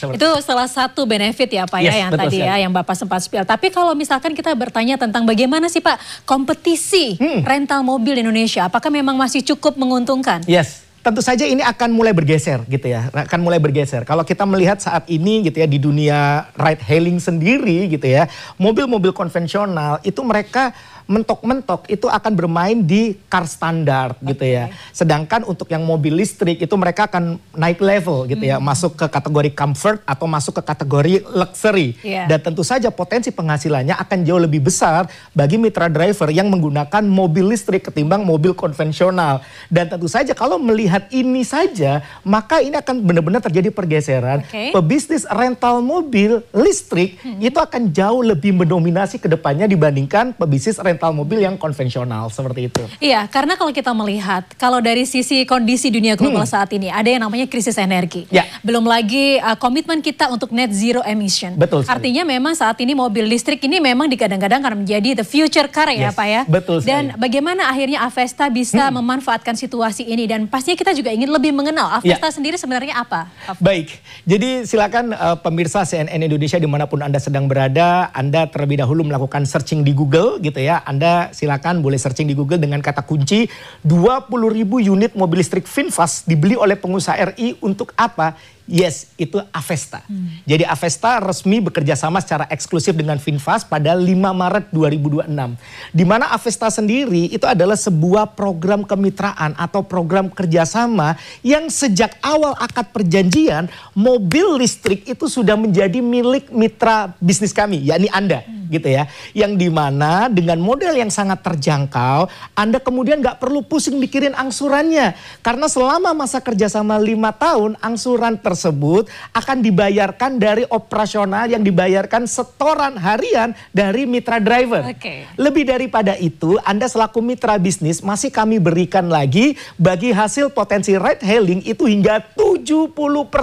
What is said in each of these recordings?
Itu salah satu benefit ya Pak ya yang tadi ya yang Bapak sempat spill. Tapi kalau misalkan kita bertanya tentang bagaimana sih Pak kompetisi rental mobil di Indonesia, apakah memang masih cukup menguntungkan? Yes. Tentu saja ini akan mulai bergeser gitu ya, akan mulai bergeser. Kalau kita melihat saat ini gitu ya di dunia ride hailing sendiri gitu ya, mobil-mobil konvensional itu mereka mentok-mentok itu akan bermain di car standar gitu ya. Sedangkan untuk yang mobil listrik itu mereka akan naik level gitu ya, masuk ke kategori comfort atau masuk ke kategori luxury. Dan tentu saja potensi penghasilannya akan jauh lebih besar bagi mitra driver yang menggunakan mobil listrik ketimbang mobil konvensional. Dan tentu saja kalau melihat ini saja, maka ini akan benar-benar terjadi pergeseran. Pebisnis rental mobil listrik itu akan jauh lebih mendominasi ke depannya dibandingkan pebisnis rental mobil yang konvensional seperti itu. Iya, karena kalau kita melihat, kalau dari sisi kondisi dunia global saat ini, ada yang namanya krisis energi. Belum lagi komitmen kita untuk net zero emission. Betul sekali. Artinya memang saat ini mobil listrik ini memang digadang-gadang akan menjadi the future car ya Pak ya. Betul sekali. Dan bagaimana akhirnya Avesta bisa memanfaatkan situasi ini, dan pastinya kita juga ingin lebih mengenal Avesta sendiri sebenarnya apa? Baik, jadi silakan pemirsa CNN Indonesia dimanapun Anda sedang berada, Anda terlebih dahulu melakukan searching di Google gitu ya. Anda silakan boleh searching di Google dengan kata kunci 20.000 unit mobil listrik VinFast dibeli oleh pengusaha RI untuk apa? Yes, itu Avesta. Jadi Avesta resmi bekerja sama secara eksklusif dengan VinFast pada 5 Maret 2026. Di mana Avesta sendiri itu adalah sebuah program kemitraan atau program kerjasama yang sejak awal akad perjanjian mobil listrik itu sudah menjadi milik mitra bisnis kami, yakni Anda. Gitu ya, yang dimana dengan model yang sangat terjangkau, Anda kemudian nggak perlu pusing mikirin angsurannya, karena selama masa kerjasama 5 tahun, angsuran tersebut akan dibayarkan dari operasional yang dibayarkan setoran harian dari mitra driver. Lebih daripada itu, Anda selaku mitra bisnis masih kami berikan lagi bagi hasil potensi ride hailing itu hingga 70%.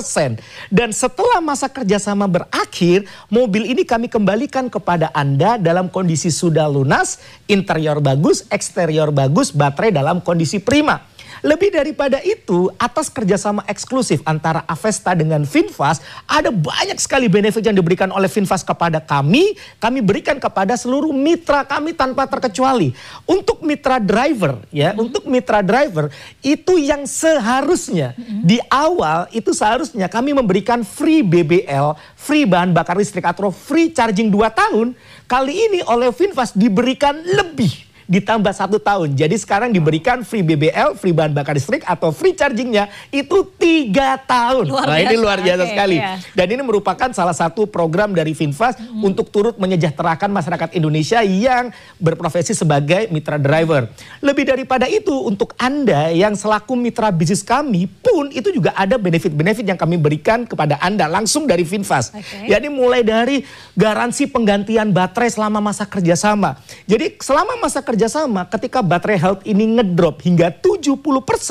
Dan setelah masa kerjasama berakhir, mobil ini kami kembalikan kepada Anda dalam kondisi sudah lunas, interior bagus, eksterior bagus, baterai dalam kondisi prima. Lebih daripada itu, atas kerjasama eksklusif antara Avesta dengan VinFast, ada banyak sekali benefit yang diberikan oleh VinFast kepada kami berikan kepada seluruh mitra kami tanpa terkecuali. Untuk mitra driver ya, untuk mitra driver itu yang seharusnya di awal itu seharusnya kami memberikan free BBL, free bahan bakar listrik atau free charging 2 tahun. Kali ini oleh VinFast diberikan lebih, ditambah 1 tahun. Jadi sekarang diberikan free BBL, free bahan bakar listrik atau free chargingnya itu 3 tahun. Ini luar biasa sekali. Dan ini merupakan salah satu program dari VinFast untuk turut menyejahterakan masyarakat Indonesia yang berprofesi sebagai mitra driver. Lebih daripada itu, untuk Anda yang selaku mitra bisnis kami pun itu juga ada benefit-benefit yang kami berikan kepada Anda langsung dari VinFast. Jadi mulai dari garansi penggantian baterai selama masa kerjasama. Jadi selama masa kerjasama, ketika baterai health ini ngedrop hingga 70%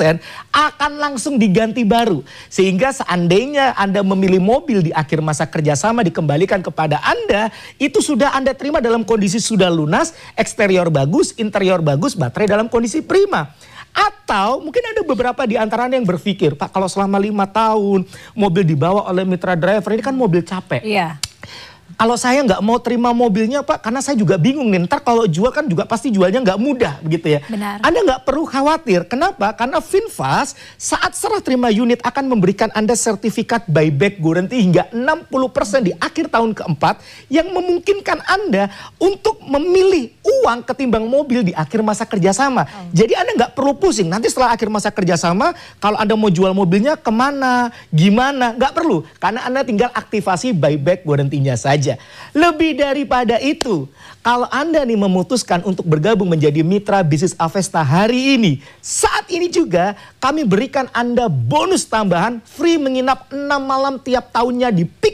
akan langsung diganti baru. Sehingga seandainya Anda memilih mobil di akhir masa kerjasama dikembalikan kepada Anda, itu sudah Anda terima dalam kondisi sudah lunas, eksterior bagus, interior bagus, baterai dalam kondisi prima. Atau mungkin ada beberapa di antaranya yang berpikir, Pak, kalau selama 5 tahun mobil dibawa oleh mitra driver ini kan mobil capek. Kalau saya nggak mau terima mobilnya Pak, karena saya juga bingung nih, ntar kalau jual kan juga pasti jualnya nggak mudah begitu ya. Anda nggak perlu khawatir. Kenapa? Karena VinFast saat serah terima unit akan memberikan Anda sertifikat buyback guarantee hingga 60% di akhir tahun keempat yang memungkinkan Anda untuk memilih uang ketimbang mobil di akhir masa kerjasama. Jadi Anda nggak perlu pusing. Nanti setelah akhir masa kerjasama, kalau Anda mau jual mobilnya kemana, gimana, nggak perlu. Karena Anda tinggal aktivasi buyback guarantee-nya saja. Lebih daripada itu, kalau Anda nih memutuskan untuk bergabung menjadi mitra bisnis Avesta hari ini, saat ini juga kami berikan Anda bonus tambahan free menginap 6 malam tiap tahunnya di Peak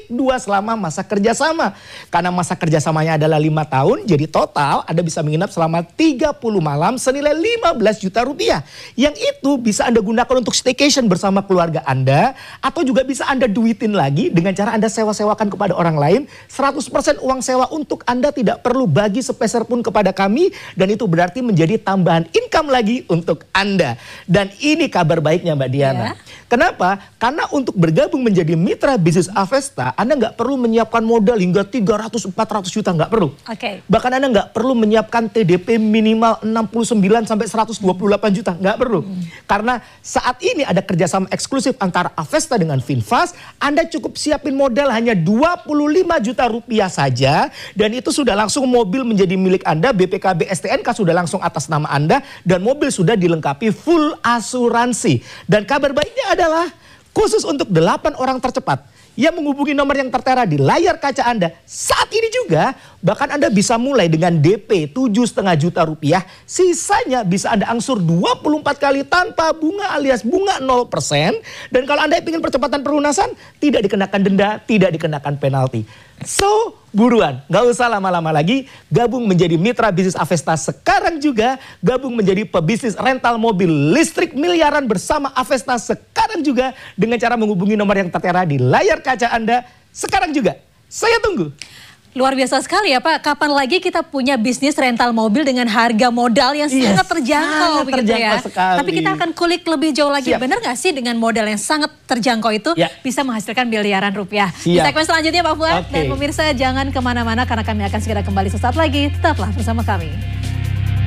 klik 2 selama masa kerjasama. Karena masa kerjasamanya adalah 5 tahun, jadi total Anda bisa menginap selama 30 malam senilai 15 juta rupiah. Yang itu bisa Anda gunakan untuk staycation bersama keluarga Anda, atau juga bisa Anda duitin lagi dengan cara Anda sewa-sewakan kepada orang lain. 100% uang sewa untuk Anda, tidak perlu bagi sepeser pun kepada kami, dan itu berarti menjadi tambahan income lagi untuk Anda. Dan ini kabar baiknya Mbak Diana. Kenapa? Karena untuk bergabung menjadi mitra bisnis Avesta, Anda nggak perlu menyiapkan modal hingga 300-400 juta, nggak perlu. Bahkan Anda nggak perlu menyiapkan TDP minimal 69 sampai 128 juta, nggak perlu. Karena saat ini ada kerjasama eksklusif antara Avesta dengan Finfast, Anda cukup siapin modal hanya 25 juta rupiah saja, dan itu sudah langsung mobil menjadi milik Anda, BPKB STNK sudah langsung atas nama Anda, dan mobil sudah dilengkapi full asuransi. Dan kabar baiknya adalah khusus untuk 8 orang tercepat yang menghubungi nomor yang tertera di layar kaca Anda saat ini juga, bahkan Anda bisa mulai dengan DP 7,5 juta rupiah, sisanya bisa Anda angsur 24 kali tanpa bunga alias bunga 0%. Dan kalau Anda ingin percepatan pelunasan, tidak dikenakan denda, tidak dikenakan penalti. So, buruan, gak usah lama-lama lagi, gabung menjadi mitra bisnis Avesta sekarang juga, gabung menjadi pebisnis rental mobil listrik miliaran bersama Avesta sekarang juga, dengan cara menghubungi nomor yang tertera di layar kaca Anda sekarang juga. Saya tunggu. Luar biasa sekali ya Pak, kapan lagi kita punya bisnis rental mobil dengan harga modal yang sangat terjangkau, sangat terjangkau sekali. Tapi kita akan kulik lebih jauh lagi. Benar gak sih dengan modal yang sangat terjangkau itu bisa menghasilkan miliaran rupiah? Di segmen selanjutnya Pak Fuad, dan pemirsa jangan kemana-mana karena kami akan segera kembali sesaat lagi. Tetaplah bersama kami.